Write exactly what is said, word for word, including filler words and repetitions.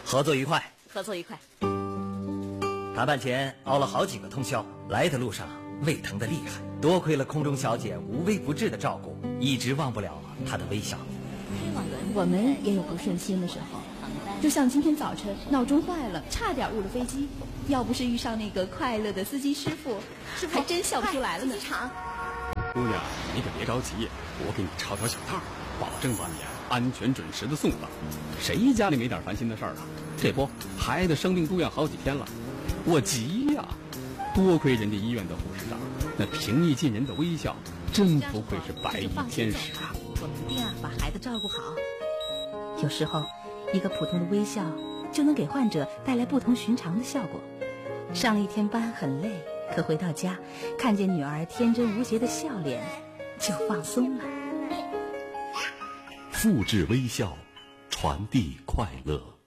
合作愉快， 合作愉快。 谈判前熬了好几个通宵，来的路上胃疼的厉害，多亏了空中小姐无微不至的照顾，一直忘不了她的微笑。 我们也有不顺心的时候，就像今天早晨闹钟坏了，差点误了飞机，要不是遇上那个快乐的司机师傅，师傅还真笑不出来了呢。 姑娘，你可别着急，我给你抄条小道，保证把你安全准时的送到。谁家里没点烦心的事儿啊？这不，孩子生病住院好几天了，我急呀！多亏人家医院的护士长，那平易近人的微笑，真不愧是白衣天使啊！ 我们一定要把孩子照顾好。有时候，一个普通的微笑就能给患者带来不同寻常的效果。上了一天班很累，可回到家，看见女儿天真无邪的笑脸，就放松了。 复制微笑，传递快乐。